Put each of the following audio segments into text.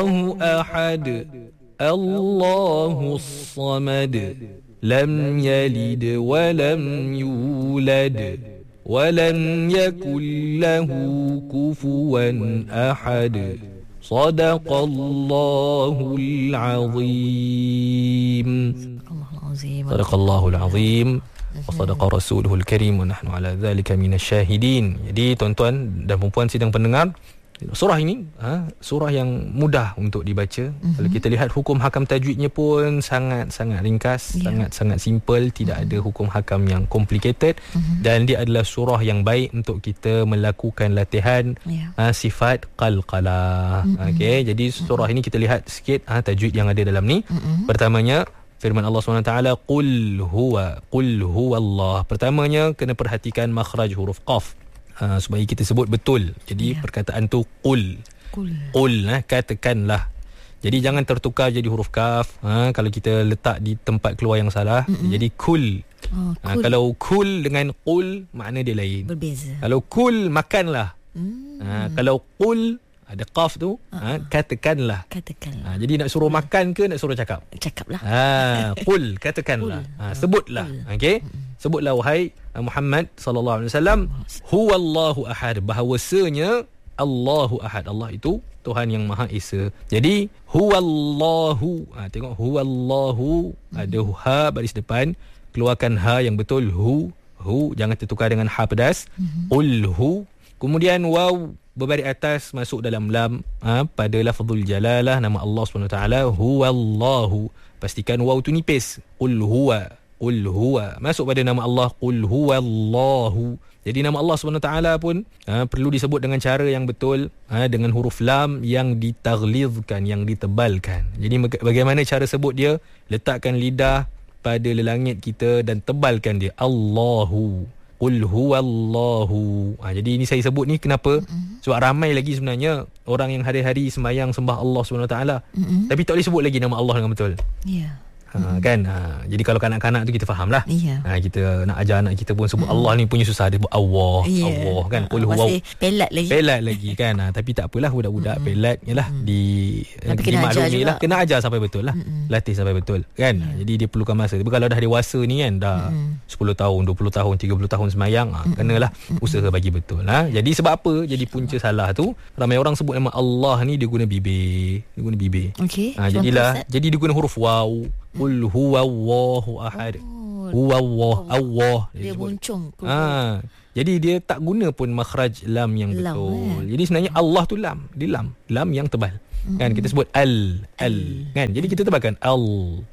Allahu ahad, Allahus samad, lam yalid wa lam yulad, wa lam yakul lahu kufuwan ahad. Sadaqallahul azim. Sadaqallahul azim. Wa sadaqa rasuluhul karim wa nahnu ala dhalika minasyahidin. Jadi tuan-tuan dan puan-puan sidang pendengar, surah ini surah yang mudah untuk dibaca. Kalau kita lihat hukum hakam tajwidnya pun sangat-sangat ringkas, sangat-sangat simple, tidak ada hukum hakam yang complicated, dan dia adalah surah yang baik untuk kita melakukan latihan sifat qalqalah. Okey, jadi surah ini kita lihat sikit tajwid yang ada dalam ni. Pertamanya firman Allah SWT, qul huwa Allah. Pertamanya kena perhatikan makhraj huruf qaf supaya kita sebut betul. Jadi perkataan tu qul, katakanlah. Jadi jangan tertukar jadi huruf kaf. Kalau kita letak di tempat keluar yang salah, jadi kul. Kalau kul dengan qul, makna dia lain. Berbeza. Kalau kul, makanlah. Kalau qul ada qaf tu, katakanlah. Jadi nak suruh makan ke nak suruh cakap? Cakaplah. Qul, katakanlah. Sebutlah. Okey. Sebutlah wahai Muhammad sallallahu alaihi wasallam, huwallahu ahad, bahawasanya Allahu ahad, Allah itu Tuhan yang Maha Esa. Jadi huwallahu, tengok huwallahu, ada ha baris depan, keluarkan ha yang betul, hu, jangan tertukar dengan ha pedas. Qul hu, kemudian waw berbaris atas masuk dalam lam pada lafzul jalalah nama Allah SWT, huwallahu. Pastikan waw tu nipis. Qul huwa masuk pada nama Allah, qul huwallahu. Jadi nama Allah SWT pun perlu disebut dengan cara yang betul, dengan huruf lam yang ditaghlizkan, yang ditebalkan. Jadi bagaimana cara sebut dia? Letakkan lidah pada lelangit kita dan tebalkan dia, Allahu, qul huwallahu. Jadi ini saya sebut ni kenapa? Sebab ramai lagi sebenarnya orang yang hari-hari sembahyang sembah Allah SWT, tapi tak boleh sebut lagi nama Allah dengan betul. Kan? Jadi kalau kanak-kanak tu kita fahamlah. Kita nak ajar anak kita pun sebut Allah ni punya susah, dia sebut Allah, Allah kan. Qul huwa, pelat lagi kan. Tapi tak apalah, budak-budak pelat yalah, dimaklumilah, kena ajar sampai betul lah. Latih sampai betul kan. Jadi dia perlukan masa. Tapi kalau dah dewasa ni kan, dah 10 tahun, 20 tahun, 30 tahun semayang, kenalah usaha bagi betul. Jadi sebab apa jadi punca salah tu? Ramai orang sebut nama Allah ni dia guna bibir. Jadi dia guna huruf waw. Qul huwallahu ahad. Allah. Dia buncung. Jadi dia tak guna pun makhraj lam yang betul. Jadi sebenarnya Allah tu lam, dia lam yang tebal. Kan kita sebut al kan. Jadi kita tebalkan Allah.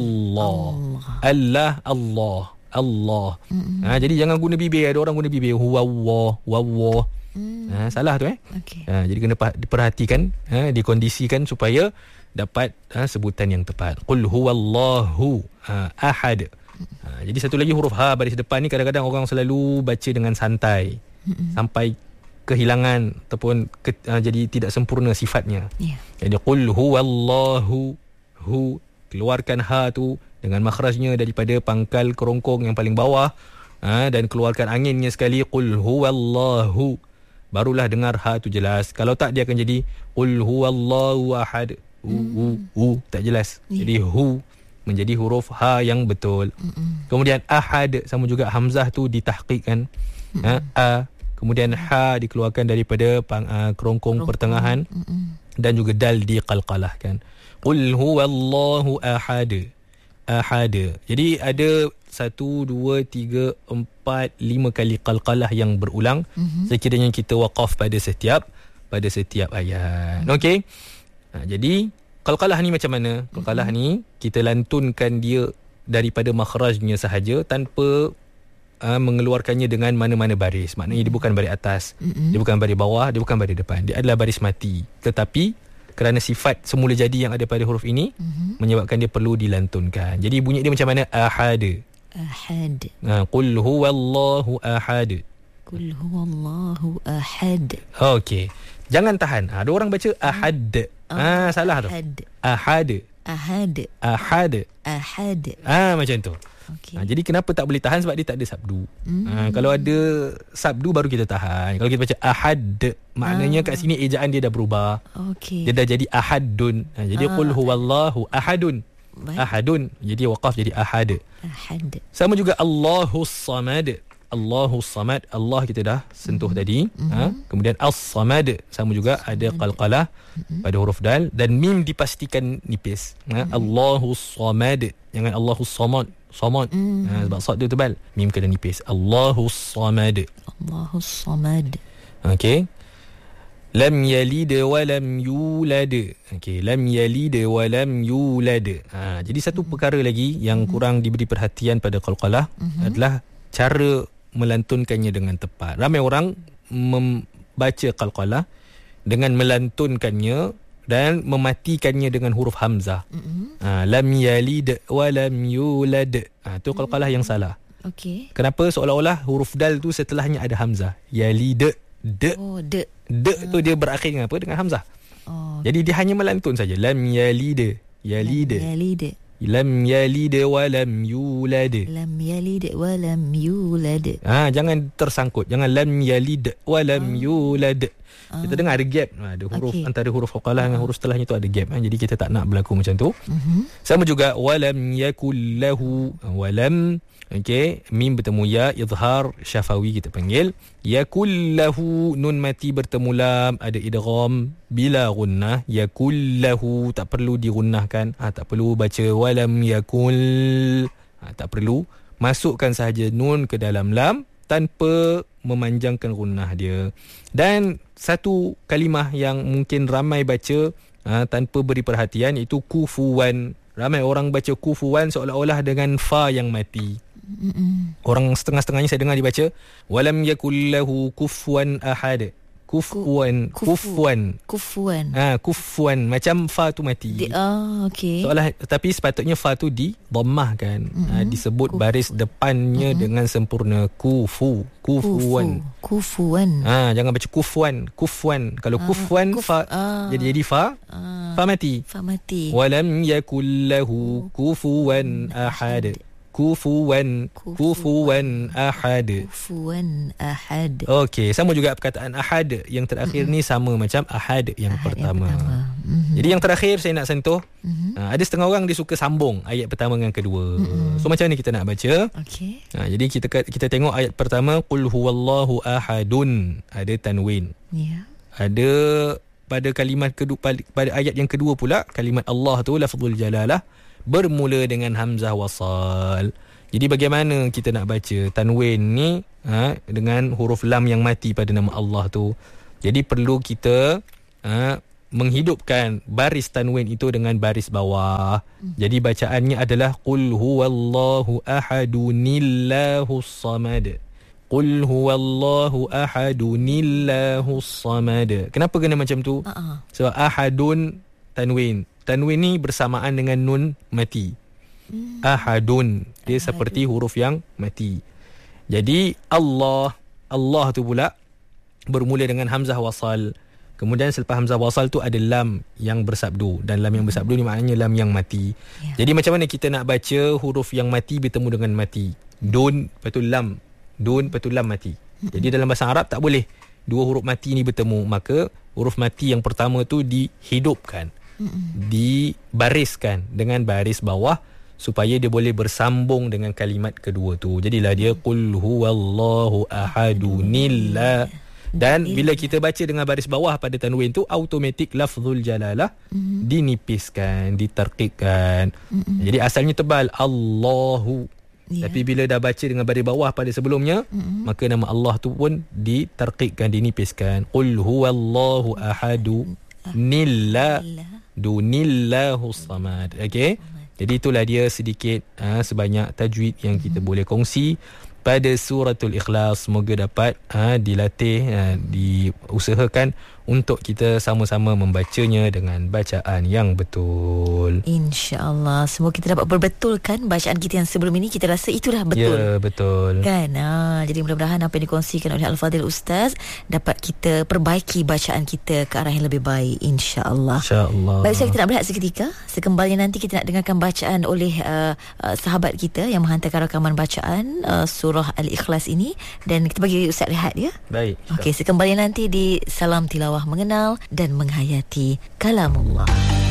Jadi jangan guna bibir. Ada orang guna bibir huwallah. Salah tu jadi kena diperhatikan, dikondisikan supaya dapat sebutan yang tepat. Qul huwallahu ahad. Jadi satu lagi huruf ha baris depan ni kadang-kadang orang selalu baca dengan santai, sampai kehilangan ataupun jadi tidak sempurna sifatnya. Jadi qul huwallahu, keluarkan ha tu dengan makhrajnya daripada pangkal kerongkong yang paling bawah, dan keluarkan anginnya sekali. Qul huwallahu, barulah dengar ha tu jelas. Kalau tak dia akan jadi qul huwallahu ahad. Tak jelas. Jadi hu menjadi huruf ha yang betul. Kemudian ahad sama juga, hamzah tu ditahqiqkan, kemudian ha dikeluarkan daripada kerongkong pertengahan, dan juga dal diqalqalahkan. Qul huwallahu ahad. Jadi ada 1, 2, 3, 4, 5 kali qalqalah yang berulang sekiranya kita waqaf pada setiap ayat. Okey. Jadi qalqalah ni macam mana? Qalqalah ni kita lantunkan dia daripada makhrajnya sahaja tanpa mengeluarkannya dengan mana-mana baris. Maknanya dia bukan baris atas, dia bukan baris bawah, dia bukan baris depan. Dia adalah baris mati. Tetapi kerana sifat semula jadi yang ada pada huruf ini menyebabkan dia perlu dilantunkan. Jadi bunyi dia macam mana? Ahad. Qul huwallahu ahad. Okey. Jangan tahan. Ada orang baca ahad. Salah tu. Ahad. Macam tu. Jadi kenapa tak boleh tahan? Sebab dia tak ada sabdu. Kalau ada sabdu baru kita tahan. Kalau kita baca ahad, maknanya kat sini ejaan dia dah berubah. Dia dah jadi ahadun. Jadi qul huwallahu ahadun. Ahadun. Jadi waqaf jadi ahad. Sama juga Allahus samad. Allahus samad, Allah kita dah sentuh tadi. Kemudian as-samad, sama juga ada qalqalah pada huruf dal, dan mim dipastikan nipis. Allahus samad, jangan Allahus samad. Sebab sad dia tebal, mim kena nipis. Allahus samad. Allahus samad. Okey. Lam yalid wa lam yulad. Okey, lam yalid wa lam yulad. Jadi satu perkara lagi yang kurang diberi perhatian pada qalqalah adalah cara melantunkannya dengan tepat. Ramai orang membaca qalqalah dengan melantunkannya dan mematikannya dengan huruf hamzah. Lam yalid wa lam yulad. Itu qalqalah yang salah. Kenapa? Seolah-olah huruf dal tu setelahnya ada hamzah. Yalid, de. De tu dia berakhir dengan apa? Dengan hamzah. Jadi dia hanya melantun saja. Lam yalid, yalid. Lam yalid wa lam yulad. Lam yalid wa lam yulad. Jangan tersangkut. Jangan lam yalid wa lam yulad. Kita dengar ada gap. Ada huruf antara huruf qalqalah dengan huruf setelahnya tu ada gap. Jadi kita tak nak berlaku macam tu. Sama juga walam yakul lahu, walam. Okey, mim bertemu ya, izhar syafawi kita panggil. Yakul lahu, nun mati bertemu lam, ada idgham bila gunnah. Yakul lahu, tak perlu digunnahkan. Tak perlu baca walam yakul. Tak perlu. Masukkan sahaja nun ke dalam lam tanpa memanjangkan gunnah dia. Dan satu kalimah yang mungkin ramai baca tanpa beri perhatian, itu kufuwan. Ramai orang baca kufuwan seolah-olah dengan fa yang mati. Orang setengah-setengahnya saya dengar dibaca walam yakul lahu kufuwan ahad. Kufuwan. Kufuwan macam fa tu mati. Seolah, tapi sepatutnya fa tu di dhammah kan. Disebut baris depannya dengan sempurna. Kufuwan. Jangan baca kufuwan. Kalau kufuwan fa jadi fa mati. Walam yakul lahu kufuwan ahad. Kufuwan ahad. Okey, sama juga perkataan ahad yang terakhir ni sama macam ahad yang pertama. Jadi yang terakhir saya nak sentuh. Ada setengah orang dia suka sambung ayat pertama dengan kedua. So macam mana kita nak baca? Jadi kita tengok ayat pertama, qul huwallahu ahadun, ada tanwin. Ada pada kalimat kedua, pada ayat yang kedua pula, kalimat Allah tu lafzul jalalah bermula dengan hamzah wasal. Jadi bagaimana kita nak baca tanwin ni dengan huruf lam yang mati pada nama Allah tu? Jadi perlu kita menghidupkan baris tanwin itu dengan baris bawah. Jadi bacaannya adalah qul huwallahu ahadunillahus samad. Qul huwallahu ahadunillahus samad. Kenapa kena macam tu? Sebab ahadun tanwin. Tanwin ni bersamaan dengan nun mati. Ahadun, dia seperti huruf yang mati. Jadi Allah tu pula bermula dengan hamzah wasal. Kemudian selepas hamzah wasal tu ada lam yang bersabdu. Dan lam yang bersabdu ni maknanya lam yang mati. Jadi macam mana kita nak baca huruf yang mati bertemu dengan mati? Dun, lepas tu lam. Dun, lepas tu lam mati. Jadi dalam bahasa Arab tak boleh dua huruf mati ni bertemu. Maka huruf mati yang pertama tu dihidupkan, dibariskan dengan baris bawah supaya dia boleh bersambung dengan kalimat kedua tu. Jadilah dia qul huwallahu ahadunillah. Dan bila kita baca dengan baris bawah pada tanwin tu, automatik lafzul jalalah dinipiskan, ditarqiqkan. Jadi asalnya tebal Allahu. Tapi bila dah baca dengan baris bawah pada sebelumnya, maka nama Allah tu pun ditarqiqkan, dinipiskan. Qul huwallahu ahadunillah dunillahus samad. Okey. Jadi itulah dia sedikit sebanyak tajwid yang kita boleh kongsi pada suratul Ikhlas. Semoga dapat dilatih, diusahakan untuk kita sama-sama membacanya dengan bacaan yang betul. InsyaAllah. Semoga kita dapat berbetulkan bacaan kita yang sebelum ini. Kita rasa itulah betul. Ya, betul. Kan? Jadi mudah-mudahan apa yang dikongsikan oleh Al-Fadhil Ustaz dapat kita perbaiki bacaan kita ke arah yang lebih baik, insya-Allah. InsyaAllah. Baik, kita nak berehat seketika. Sekembalnya nanti kita nak dengarkan bacaan oleh sahabat kita yang menghantarkan rakaman bacaan surah Al-Ikhlas ini, dan kita bagi Ustaz rehat ya. Baik. Okey, sekembalnya nanti di Salam Tilawah Mengenal dan Menghayati Kalamullah.